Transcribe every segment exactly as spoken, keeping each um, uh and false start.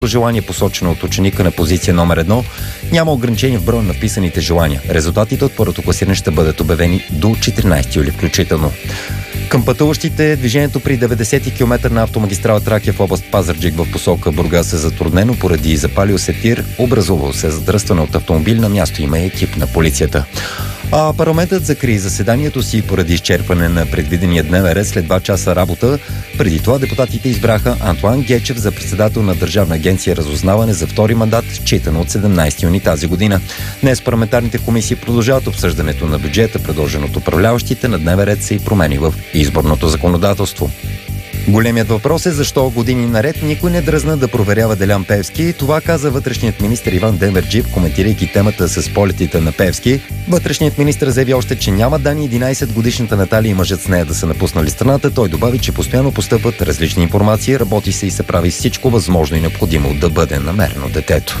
желание, посочено от ученика на позиция номер едно, няма ограничение в броя на вписаните желания. Резултатите от първото класиране ще бъдат обявени до четиринайсети юли включително. Към пътуващите, движението при деветдесети километър на автомагистрала Тракия в област Пазарджик в посока Бургас е затруднено поради запалил се тир, образувал се задръстване от автомобил, на място има екип на полицията. А парламентът закри заседанието си поради изчерпване на предвидения дневен ред след два часа работа. Преди това депутатите избраха Антоан Гечев за председател на Държавна агенция разузнаване за втори мандат, считано от седемнайсети юни тази година. Днес парламентарните комисии продължават обсъждането на бюджета, предложен от управляващите. На дневен ред са и промени в изборното законодателство. Големият въпрос е защо години наред никой не дръзна да проверява Делян Пеевски. Това каза вътрешният министър Иван Демерджиев, коментирайки темата с полетите на Пеевски. Вътрешният министър заяви още, че няма данни единайсетгодишната Наталия и мъжът с нея да са напуснали страната. Той добави, че постоянно постъпват различни информации, работи се и се прави всичко възможно и необходимо да бъде намерено детето.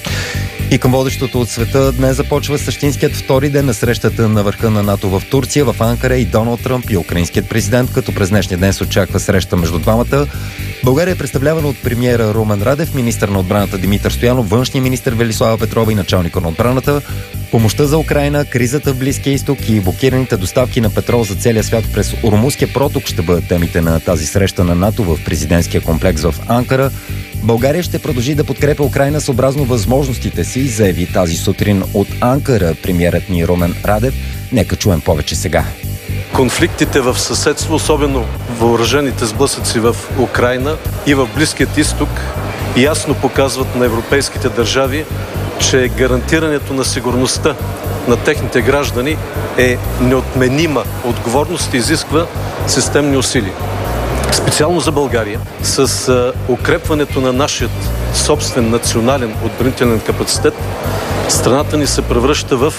И към водещото от света днес започва същинският втори ден на срещата на върха на НАТО в Турция, в Анкара и Доналд Тръмп и украинският президент, като през днешния ден се очаква среща между двамата. България е представлявана от премиера Румен Радев, министър на отбраната Димитър Стоянов, външния министър Велислава Петрова и началника на отбраната. Помощта за Украйна, кризата в Близкия изток и блокираните доставки на петрол за целия свят през Ормузския проток ще бъдат темите на тази среща на НАТО в президентския комплекс в Анкара. България ще продължи да подкрепя Украйна съобразно възможностите си, заяви тази сутрин от Анкара премиерът ни Румен Радев. Нека чуем повече сега. Конфликтите в съседство, особено въоръжените сблъсъци в Украйна и в Близкият изток, ясно показват на европейските държави, че гарантирането на сигурността на техните граждани е неотменима отговорност и изисква системни усилия. Специално за България, с а, укрепването на нашия собствен национален отбранителен капацитет, страната ни се превръща в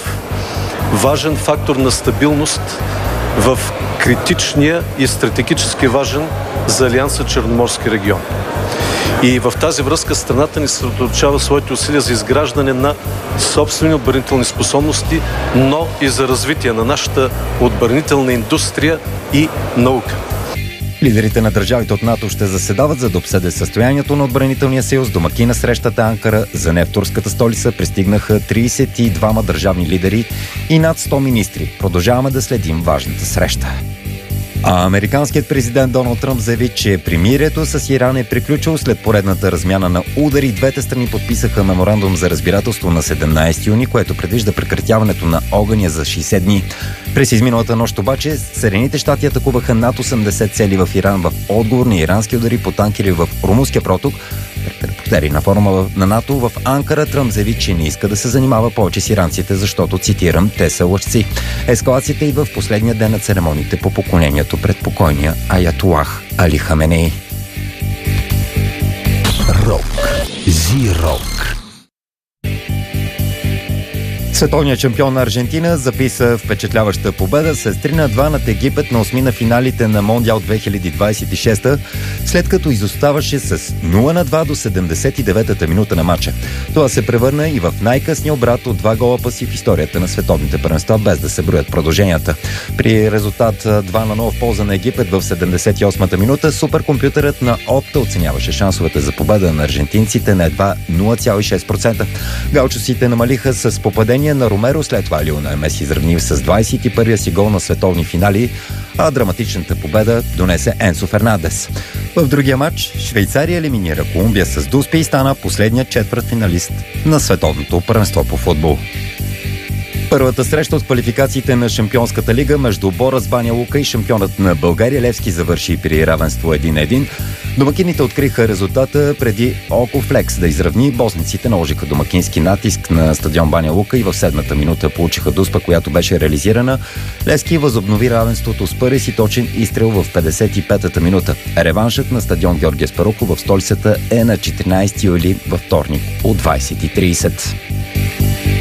важен фактор на стабилност в критичния и стратегически важен за Алианса Черноморски регион. И в тази връзка страната ни съсредоточава своите усилия за изграждане на собствени отбранителни способности, но и за развитие на нашата отбранителна индустрия и наука. Лидерите на държавите от НАТО ще заседават, за да обсъдят състоянието на отбранителния съюз. Домакин на срещата Анкара, за нея в турската столица пристигнаха трийсет и двама държавни лидери и над сто министри. Продължаваме да следим важната среща. А американският президент Доналд Тръмп заяви, че примирието с Иран е приключило след поредната размяна на удари. Двете страни подписаха меморандум за разбирателство на седемнайсети юни, което предвижда прекратяването на огъня за шейсет дни. През изминалата нощ обаче Съединените щати атакуваха над осемдесет цели в Иран в отговор на ирански удари по танкери в Ормузския проток. Репортери на форума на НАТО в Анкара Тръмп заяви, че не иска да се занимава повече с иранците, защото, цитирам, те са лъжци. Ескалацията и в последния ден на церемониите по поклонението пред покойния аятолах Али Хаменей. Рок. Зи-рок. Световният шампион на Аржентина записа впечатляваща победа с три на два над Египет на осми на финалите на Мондиал две хиляди двайсет и шеста, след като изоставаше с нула на два до седемдесет и деветата минута на матча. Това се превърна и в най-късния обрат от два гола паси в историята на световните първенства, без да се броят продълженията. При резултат два на нула в полза на Египет в седемдесет и осмата минута, суперкомпютърът на Опта оценяваше шансовете за победа на аржентинците на едва нула цяло и шест процента. Гаучосите намалиха с попадение на Ромеро, след това Лионел Меси изравни с двайсет и първия си гол на световни финали, а драматичната победа донесе Енсо Фернандес. В другия матч Швейцария елиминира Колумбия с дуспи и стана последният четвъртфиналист на световното първенство по футбол. Първата среща от квалификациите на Шампионската лига между Борас Баня Лука и шампионът на България Левски завърши при равенство един на един. Домакините откриха резултата преди Окофлекс да изравни. Босниците наложиха домакински натиск на стадион Баня Лука и в седмата минута получиха дуспа, която беше реализирана. Левски възобнови равенството с първи си точен изстрел в петдесет и петата минута. Реваншът на стадион Георги Аспарухов в столицата е на четиринайсети юли, във вторник от двайсет и трийсет.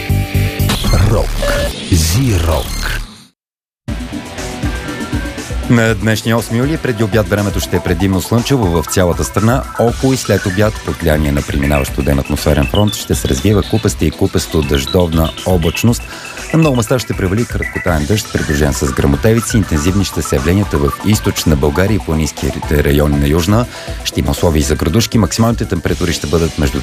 Рок. Зи-рок. На днешния осми юли преди обяд времето ще е предимно слънчево в цялата страна. Около и след обяд под влияние на преминаващ студен атмосферен фронт ще се развива купеста и купесто дъждовна облачност. На много места ще превали краткотаен дъжд, придружен с гръмотевици. Интензивни ще са явленията в източна България и планинските райони на Южна. Ще има условия за градушки. Максималните температури ще бъдат между